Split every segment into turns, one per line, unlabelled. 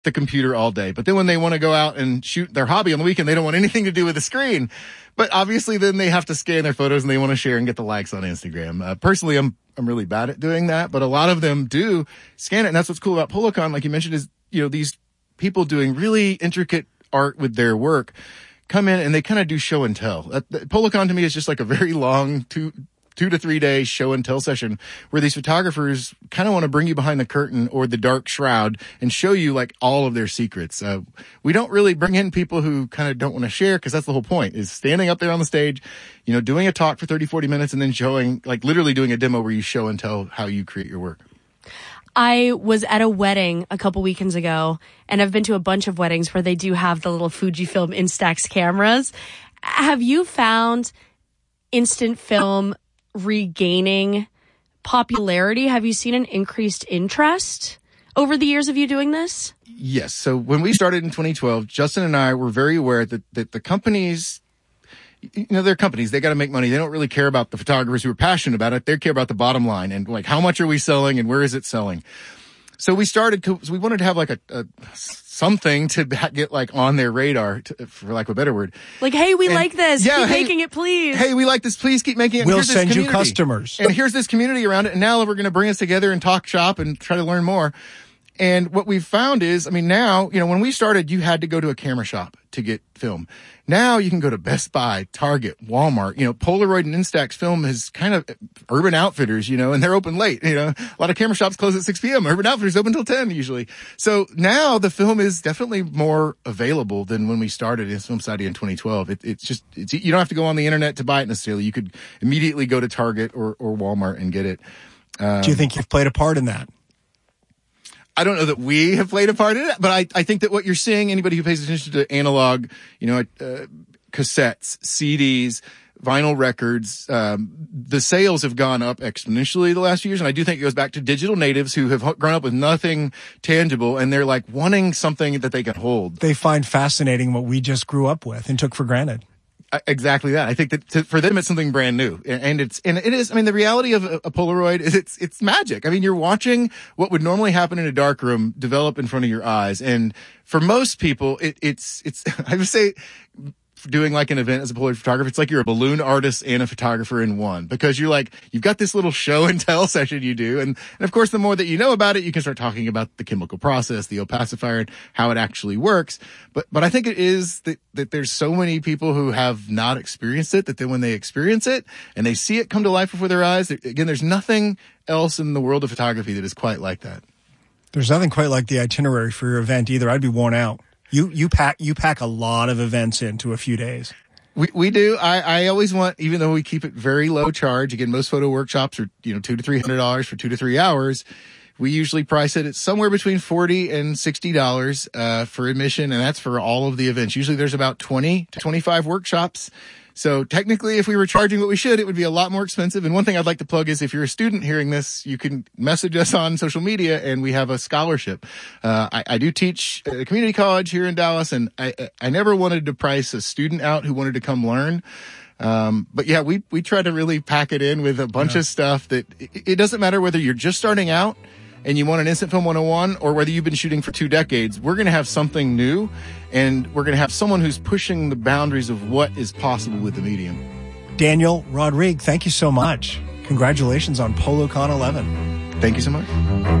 the computer all day. But then when they want to go out and shoot their hobby on the weekend, they don't want anything to do with the screen. But obviously then they have to scan their photos and they want to share and get the likes on Instagram. Personally, I'm really bad at doing that, but a lot of them do scan it. And that's what's cool about PoloCon, like you mentioned, is, these people doing really intricate art with their work come in and they kind of do show and tell. PoloCon to me is just like a very long 2 to 3 day show and tell session where these photographers kind of want to bring you behind the curtain or the dark shroud and show you like all of their secrets. We don't really bring in people who kind of don't want to share, because that's the whole point, is standing up there on the stage, doing a talk for 30, 40 minutes and then showing, like literally doing a demo where you show and tell how you create your work.
I was at a wedding a couple weekends ago, and I've been to a bunch of weddings where they do have the little Fujifilm Instax cameras. Have you found instant film regaining popularity? Have you seen an increased interest over the years of you doing this?
Yes. So when we started in 2012, Justin and I were very aware that the companies, they're companies, they got to make money. They don't really care about the photographers who are passionate about it. They care about the bottom line and like, how much are we selling and where is it selling? So we started, we wanted to have like a something to get like on their radar, for lack of a better word.
Like, hey, we like this. Keep making it, please.
Hey, we like this. Please keep making it.
We'll send you customers.
And here's this community around it. And now we're going to bring us together and talk shop and try to learn more. And what we've found is, now, when we started, you had to go to a camera shop to get film. Now you can go to Best Buy, Target, Walmart. Polaroid and Instax film is kind of Urban Outfitters, and they're open late. A lot of camera shops close at 6 p.m. Urban Outfitters open till 10 usually. So now the film is definitely more available than when we started in Film Society in 2012. It's you don't have to go on the internet to buy it necessarily. You could immediately go to Target or Walmart and get it.
Do you think you've played a part in that?
I don't know that we have played a part in it, but I think that what you're seeing, anybody who pays attention to analog, cassettes, CDs, vinyl records, the sales have gone up exponentially the last few years. And I do think it goes back to digital natives who have grown up with nothing tangible, and they're like wanting something that they can hold.
They find fascinating what we just grew up with and took for granted.
Exactly that. I think that for them, it's something brand new. And it is, the reality of a Polaroid is it's magic. You're watching what would normally happen in a dark room develop in front of your eyes. And for most people, it's, I would say, doing like an event as a Polaroid photographer, it's like you're a balloon artist and a photographer in one, because you're like, you've got this little show and tell session you do. And of course, the more that you know about it, you can start talking about the chemical process, the opacifier, and how it actually works. But I think it is that there's so many people who have not experienced it, that then when they experience it and they see it come to life before their eyes, again, there's nothing else in the world of photography that is quite like that.
There's nothing quite like the itinerary for your event either. I'd be worn out. You pack a lot of events into a few days.
We do. I always want, even though we keep it very low charge, again, most photo workshops are, $200 to $300 for 2 to 3 hours. We usually price it at somewhere between $40 and $60, for admission. And that's for all of the events. Usually there's about 20 to 25 workshops. So technically, if we were charging what we should, it would be a lot more expensive. And one thing I'd like to plug is, if you're a student hearing this, you can message us on social media and we have a scholarship. I do teach at a community college here in Dallas, and I never wanted to price a student out who wanted to come learn. But yeah, we try to really pack it in with a bunch of stuff that it doesn't matter whether you're just starting out and you want an Instant Film 101 or whether you've been shooting for 2 decades. We're going to have something new, and we're going to have someone who's pushing the boundaries of what is possible with the medium.
Daniel Rodrigue, thank you so much. Congratulations on PoloCon 11.
Thank you so much.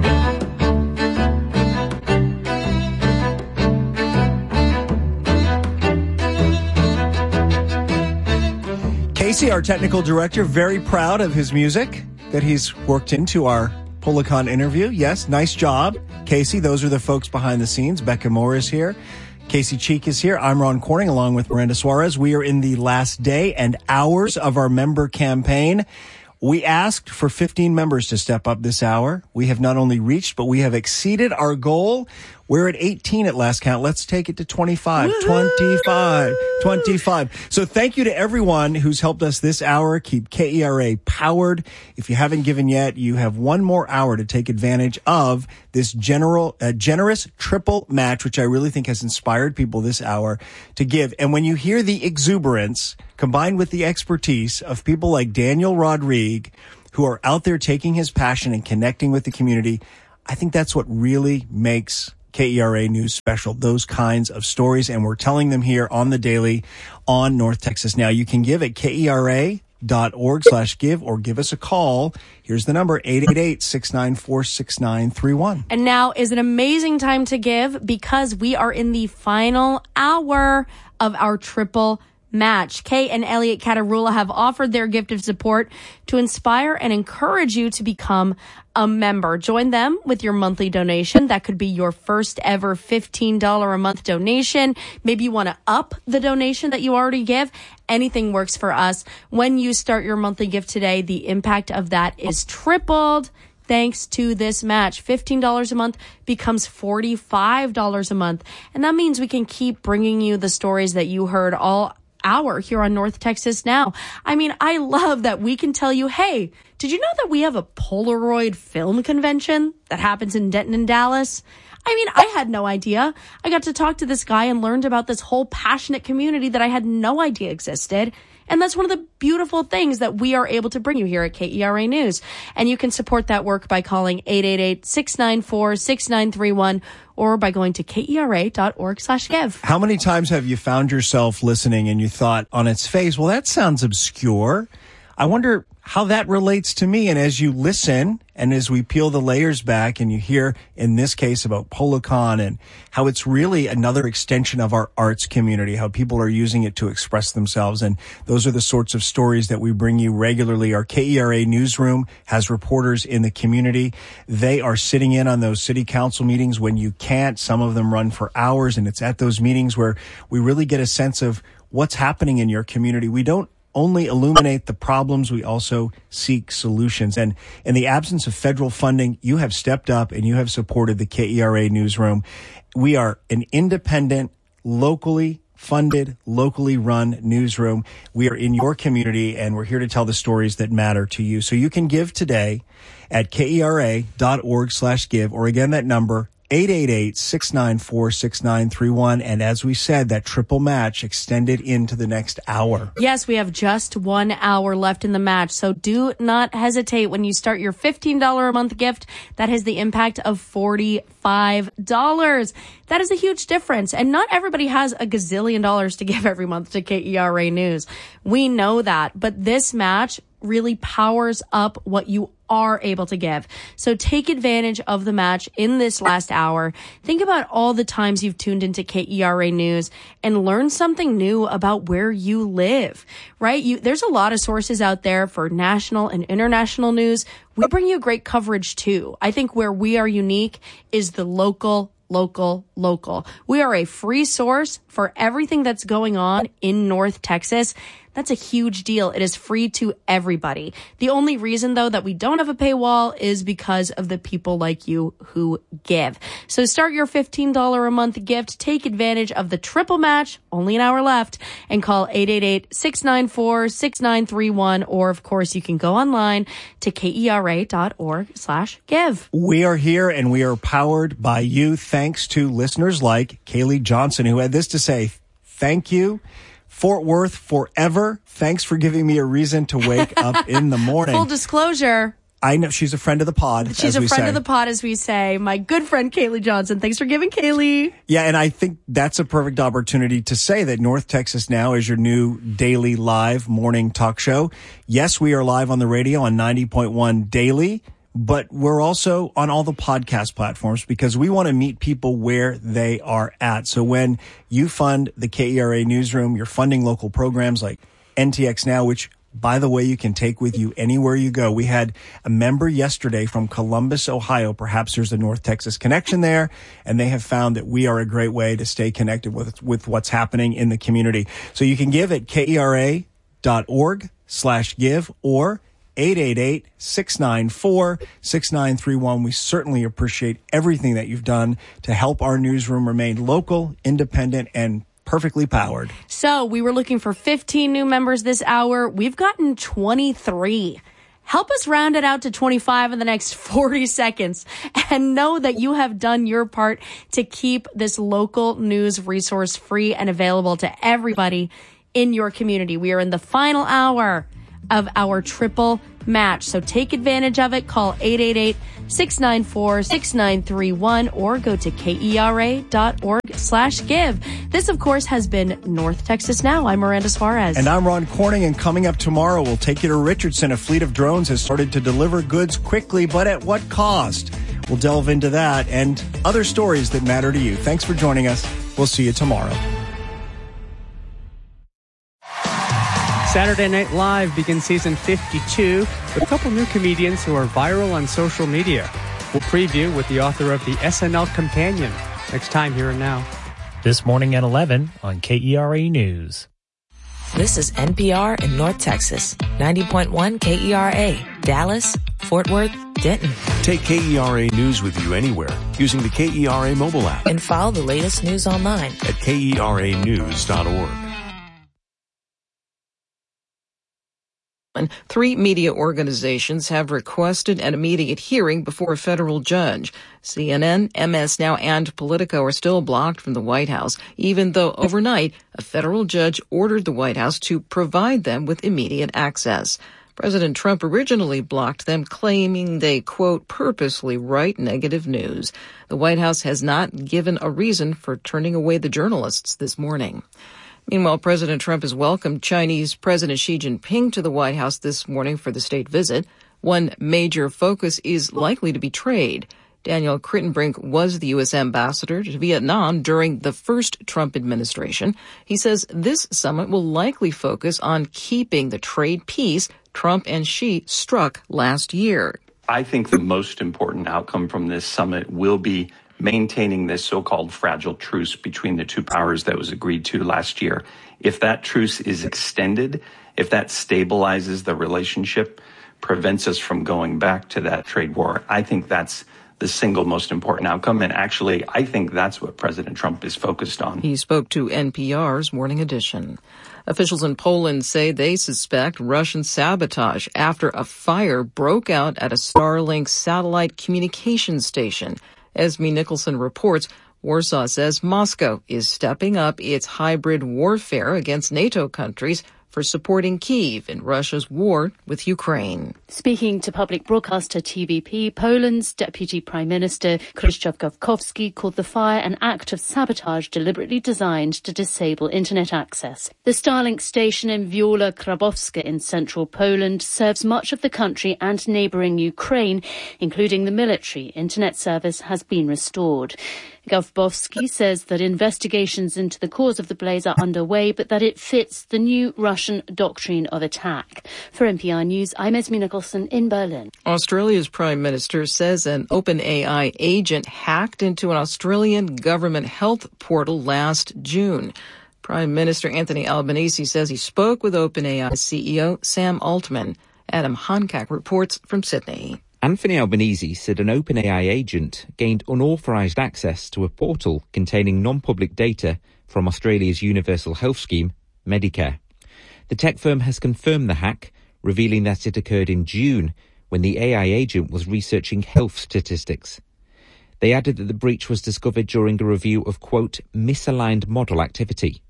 Casey, our technical director, very proud of his music that he's worked into our PoloCon interview. Yes, nice job, Casey. Those are the folks behind the scenes. Becca Moore is here. Casey Cheek is here. I'm Ron Corning, along with Miranda Suarez. We are in the last day and hours of our member campaign. We asked for 15 members to step up this hour. We have not only reached, but we have exceeded our goal. We're at 18 at last count. Let's take it to 25. Woo-hoo! 25. So thank you to everyone who's helped us this hour. Keep KERA powered. If you haven't given yet, you have one more hour to take advantage of this generous triple match, which I really think has inspired people this hour to give. And when you hear the exuberance combined with the expertise of people like Daniel Rodrigue, who are out there taking his passion and connecting with the community, I think that's what really makes KERA News Special, those kinds of stories. And we're telling them here on the Daily on North Texas Now. You can give at KERA.org/give or give us a call. Here's the number, 888-694-6931.
And now is an amazing time to give because we are in the final hour of our triple match. Kay and Elliot Catarula have offered their gift of support to inspire and encourage you to become a member. Join them with your monthly donation. That could be your first ever $15 a month donation. Maybe you want to up the donation that you already give. Anything works for us. When you start your monthly gift today, the impact of that is tripled. Thanks to this match, $15 a month becomes $45 a month. And that means we can keep bringing you the stories that you heard all hour here on North Texas Now. I mean, I love that we can tell you, hey, did you know that we have a Polaroid film convention that happens in Denton and Dallas? I mean, I had no idea. I got to talk to this guy and learned about this whole passionate community that I had no idea existed. And that's one of the beautiful things that we are able to bring you here at KERA News. And you can support that work by calling 888-694-6931 or by going to KERA.org/give.
How many times have you found yourself listening and you thought on its face, well, that sounds obscure. I wonder how that relates to me. And as you listen and as we peel the layers back and you hear in this case about Polacon and how it's really another extension of our arts community, how people are using it to express themselves. And those are the sorts of stories that we bring you regularly. Our KERA newsroom has reporters in the community. They are sitting in on those city council meetings when you can't. Some of them run for hours, and it's at those meetings where we really get a sense of what's happening in your community. We don't only illuminate the problems, we also seek solutions. And in the absence of federal funding, you have stepped up and you have supported the KERA newsroom. We are an independent, locally funded, locally run newsroom. We are in your community and we're here to tell the stories that matter to you. So you can give today at KERA.org/give, or again, that number, 888-694-6931. And as we said, that triple match extended into the next hour.
Yes, we have just 1 hour left in the match. So do not hesitate when you start your $15 a month gift. That has the impact of $45. That is a huge difference. And not everybody has a gazillion dollars to give every month to KERA News. We know that. But this match really powers up what you are able to give. So take advantage of the match in this last hour. Think about all the times you've tuned into KERA News and learned something new about where you live, right? There's a lot of sources out there for national and international news. We bring you great coverage too. I think where we are unique is the local. We are a free source for everything that's going on in North Texas. That's a huge deal. It is free to everybody. The only reason, though, that we don't have a paywall is because of the people like you who give. So start your $15 a month gift. Take advantage of the triple match, only an hour left, and call 888-694-6931. Or, of course, you can go online to KERA.org/give.
We are here and we are powered by you, thanks to listeners like Kaylee Johnson, who had this to say: thank you. Fort Worth forever. Thanks for giving me a reason to wake up in the morning.
Full disclosure.
I know she's a friend of the pod.
She's a friend of the pod, as we say. My good friend, Kaylee Johnson. Thanks for giving, Kaylee.
Yeah, and I think that's a perfect opportunity to say that North Texas Now is your new daily live morning talk show. Yes, we are live on the radio on 90.1 daily, but we're also on all the podcast platforms because we want to meet people where they are at. So when you fund the KERA newsroom, you're funding local programs like NTX Now, which, by the way, you can take with you anywhere you go. We had a member yesterday from Columbus, Ohio. Perhaps there's a North Texas connection there, and they have found that we are a great way to stay connected with what's happening in the community. So you can give at KERA.org/give or 888-694-6931. We certainly appreciate everything that you've done to help our newsroom remain local, independent, and perfectly powered.
So we were looking for 15 new members this hour. We've gotten 23. Help us round it out to 25 in the next 40 seconds and know that you have done your part to keep this local news resource free and available to everybody in your community. We are in the final hour of our triple match. So take advantage of it. Call 888-694-6931 or go to kera.org/give. This, of course, has been North Texas Now. I'm Miranda Suarez.
And I'm Ron Corning, and coming up tomorrow, we'll take you to Richardson. A fleet of drones has started to deliver goods quickly, but at what cost? We'll delve into that and other stories that matter to you. Thanks for joining us. We'll see you tomorrow.
Saturday Night Live begins season 52 with a couple new comedians who are viral on social media. We'll preview with the author of the SNL Companion next time Here and Now.
This morning at 11 on KERA News.
This is NPR in North Texas. 90.1 KERA, Dallas, Fort Worth, Denton.
Take KERA News with you anywhere using the KERA mobile app.
And follow the latest news online
at KERAnews.org.
3 media organizations have requested an immediate hearing before a federal judge. CNN, MS Now, and Politico are still blocked from the White House, even though overnight a federal judge ordered the White House to provide them with immediate access. President Trump originally blocked them, claiming they, quote, purposely write negative news. The White House has not given a reason for turning away the journalists this morning. Meanwhile, President Trump has welcomed Chinese President Xi Jinping to the White House this morning for the state visit. One major focus is likely to be trade. Daniel Crittenbrink was the U.S. ambassador to Vietnam during the first Trump administration. He says this summit will likely focus on keeping the trade peace Trump and Xi struck last year.
I think the most important outcome from this summit will be maintaining this so-called fragile truce between the two powers that was agreed to last year. If that truce is extended, if that stabilizes the relationship, prevents us from going back to that trade war, I think that's the single most important outcome. And actually, I think that's what President Trump is focused on.
He spoke to NPR's Morning Edition. Officials in Poland say they suspect Russian sabotage after a fire broke out at a Starlink satellite communications station. Esme Nicholson reports Warsaw says Moscow is stepping up its hybrid warfare against NATO countries for supporting Kyiv in Russia's war with Ukraine.
Speaking to public broadcaster TVP, Poland's Deputy Prime Minister Krzysztof Gawkowski called the fire an act of sabotage deliberately designed to disable internet access. The Starlink station in Wiola Krabowska in central Poland serves much of the country and neighbouring Ukraine, including the military. Internet service has been restored. Gawkowski says that investigations into the cause of the blaze are underway, but that it fits the new Russian doctrine of attack. For NPR News, I'm Esme Nicholson in Berlin.
Australia's Prime Minister says an OpenAI agent hacked into an Australian government health portal last June. Prime Minister Anthony Albanese says he spoke with OpenAI CEO Sam Altman. Adam Hancock reports from Sydney.
Anthony Albanese said an OpenAI agent gained unauthorised access to a portal containing non-public data from Australia's universal health scheme, Medicare. The tech firm has confirmed the hack, revealing that it occurred in June when the AI agent was researching health statistics. They added that the breach was discovered during a review of, quote, misaligned model activity.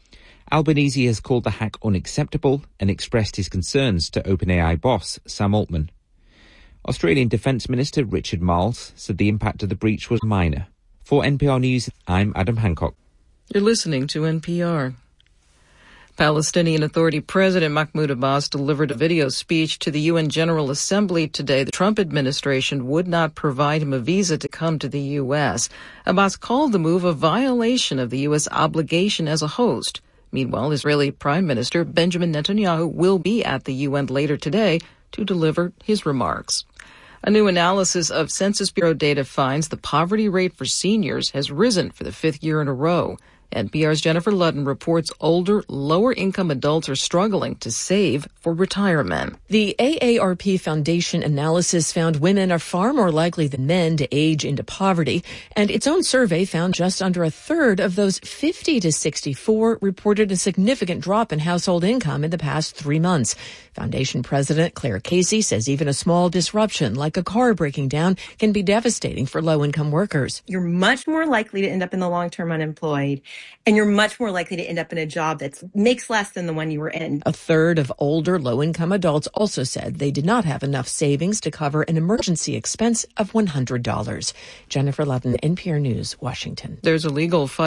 Albanese has called the hack unacceptable and expressed his concerns to OpenAI boss Sam Altman. Australian Defence Minister Richard Marles said the impact of the breach was minor. For NPR News, I'm Adam Hancock.
You're listening to NPR. Palestinian Authority President Mahmoud Abbas delivered a video speech to the UN General Assembly today. The Trump administration would not provide him a visa to come to the U.S. Abbas called the move a violation of the U.S. obligation as a host. Meanwhile, Israeli Prime Minister Benjamin Netanyahu will be at the UN later today to deliver his remarks. A new analysis of Census Bureau data finds the poverty rate for seniors has risen for the 5th year in a row. NPR's Jennifer Ludden reports older, lower-income adults are struggling to save for retirement.
The AARP Foundation analysis found women are far more likely than men to age into poverty, and its own survey found just under a third of those 50 to 64 reported a significant drop in household income in the past 3 months. Foundation President Claire Casey says even a small disruption, like a car breaking down, can be devastating for low-income workers.
You're much more likely to end up in the long-term unemployed. and you're much more likely to end up in a job that makes less than the one you were in.
A third of older, low-income adults also said they did not have enough savings to cover an emergency expense of $100. Jennifer Levin, NPR News, Washington.
There's a legal fight